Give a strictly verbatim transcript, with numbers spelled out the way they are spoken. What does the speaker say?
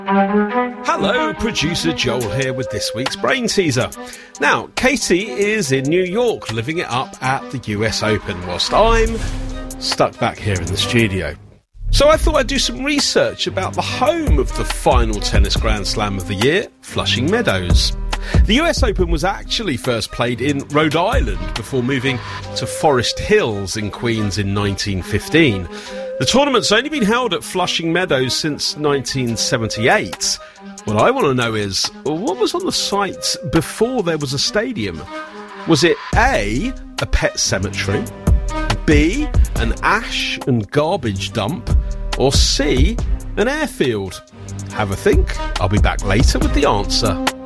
Hello, producer Joel here with this week's Brain Teaser. Now, Katie is in New York living it up at the U S Open whilst I'm stuck back here in the studio. So I thought I'd do some research about the home of the final tennis Grand Slam of the year, Flushing Meadows. The U S Open was actually first played in Rhode Island before moving to Forest Hills in Queens in nineteen fifteen. The tournament's only been held at Flushing Meadows since nineteen seventy-eight. What I want to know is, what was on the site before there was a stadium? Was it A, a pet cemetery, B, an ash and garbage dump, or C, an airfield? Have a think. I'll be back later with the answer.